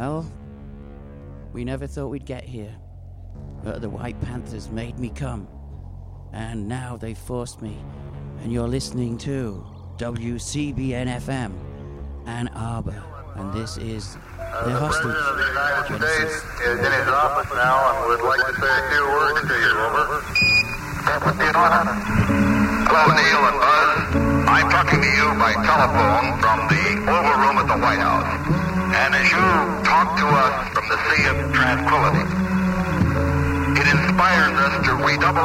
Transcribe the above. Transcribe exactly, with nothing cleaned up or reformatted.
Well, we never thought we'd get here, but the White Panthers made me come, and now they've forced me, and you're listening to W C B N F M, Ann Arbor, and this is Uh, the the hostage. President of the United Genesis. States is in his office now and would like to say a few words to you. Over. That would be an honor. Hello, Neil and Buzz. I'm talking to you by telephone from the Oval Room at the White House. And as you talk to us from the Sea of Tranquility, it inspires us to redouble